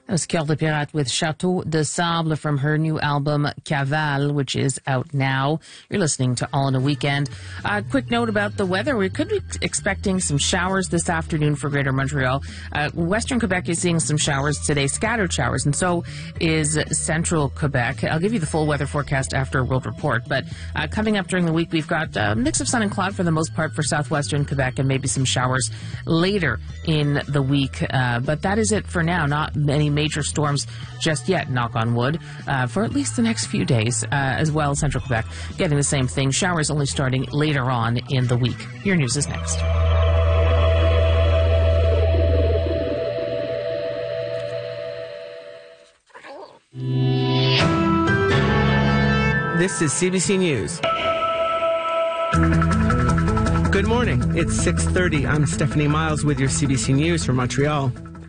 That was Cœur de Pirate with Chateau de Sable from her new album Cavale, which is out now. You're listening to All in a Weekend. Quick note about the weather. We could be expecting some showers this afternoon for Greater Montreal. Western Quebec is seeing some showers today, scattered showers, and so is Central Quebec. I'll give you the full weather forecast after a world report, but coming up during the week, we've got a mix of sun and cloud for the most part for southwestern Quebec and maybe some showers later in the week. But that is it for now. Not any major storms just yet, knock on wood, for at least the next few days. As well, Central Quebec getting the same thing. Showers only starting later on in the week. Your news is next. This is CBC News. Good morning. It's 6:30. I'm Stephanie Miles with your CBC News from Montreal.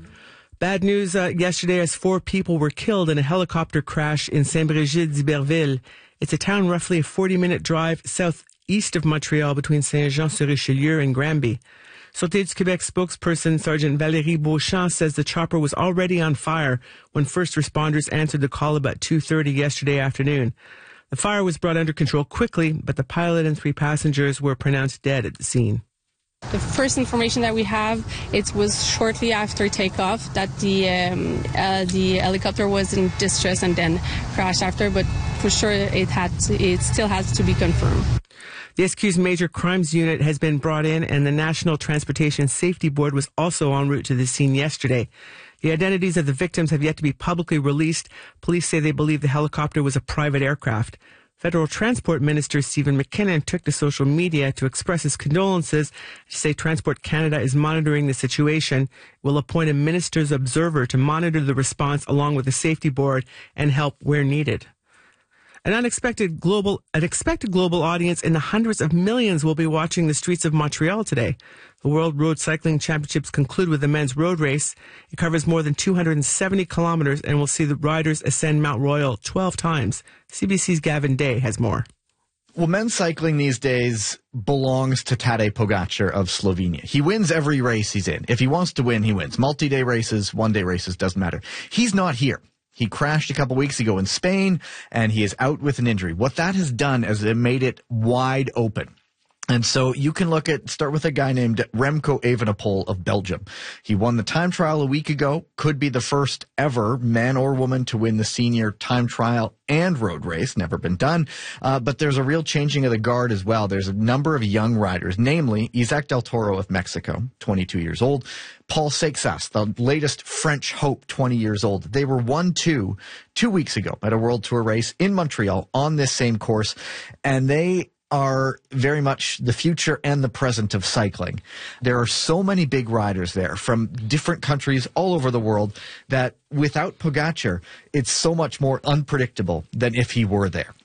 Bad news yesterday as 4 people were killed in a helicopter crash in Saint-Brigid-d'Iberville. It's a town roughly a 40-minute drive southeast of Montreal between Saint-Jean-sur-Richelieu and Granby. Sûreté du Québec spokesperson Sergeant Valérie Beauchamp says the chopper was already on fire when first responders answered the call about 2:30 yesterday afternoon. The fire was brought under control quickly, but the pilot and 3 passengers were pronounced dead at the scene. The first information that we have, it was shortly after takeoff that the helicopter was in distress and then crashed after, but for sure it still has to be confirmed. The SQ's Major Crimes Unit has been brought in, and the National Transportation Safety Board was also en route to the scene yesterday. The identities of the victims have yet to be publicly released. Police say they believe the helicopter was a private aircraft. Federal Transport Minister Stephen McKinnon took to social media to express his condolences, to say Transport Canada is monitoring the situation, will appoint a minister's observer to monitor the response along with the safety board and help where needed. An expected global audience in the hundreds of millions will be watching the streets of Montreal today. The World Road Cycling Championships conclude with the men's road race. It covers more than 270 kilometers and will see the riders ascend Mount Royal 12 times. CBC's Gavin Day has more. Well, men's cycling these days belongs to Tadej Pogačar of Slovenia. He wins every race he's in. If he wants to win, he wins. Multi-day races, one-day races, doesn't matter. He's not here. He crashed a couple weeks ago in Spain, and he is out with an injury. What that has done is it made it wide open. And so you can start with a guy named Remco Evenepoel of Belgium. He won the time trial a week ago, could be the first ever man or woman to win the senior time trial and road race, never been done. But there's a real changing of the guard as well. There's a number of young riders, namely Isaac Del Toro of Mexico, 22 years old, Paul Seixas, the latest French hope, 20 years old. They were 1-2 2 weeks ago at a World Tour race in Montreal on this same course, and they are very much the future and the present of cycling. There are so many big riders there from different countries all over the world that without Pogačar, it's so much more unpredictable than if he were there.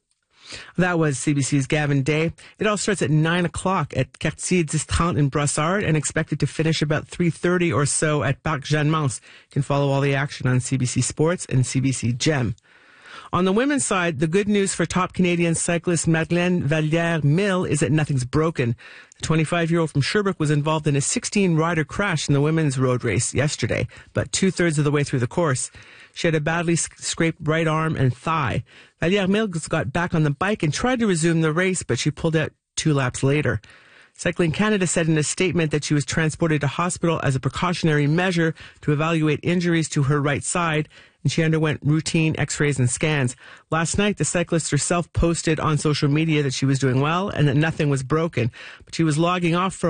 That was CBC's Gavin Day. It all starts at 9 o'clock at Quartier Distrant in Brossard and expected to finish about 3:30 or so at Parc Jeanne-Mance. You can follow all the action on CBC Sports and CBC Gem. On the women's side, the good news for top Canadian cyclist Madeleine Valliere-Mille is that nothing's broken. The 25-year-old from Sherbrooke was involved in a 16-rider crash in the women's road race yesterday, but 2/3 of the way through the course. She had a badly scraped right arm and thigh. Valliere-Mille got back on the bike and tried to resume the race, but she pulled out 2 laps later. Cycling Canada said in a statement that she was transported to hospital as a precautionary measure to evaluate injuries to her right side, and she underwent routine x-rays and scans. Last night, the cyclist herself posted on social media that she was doing well and that nothing was broken, but she was logging off for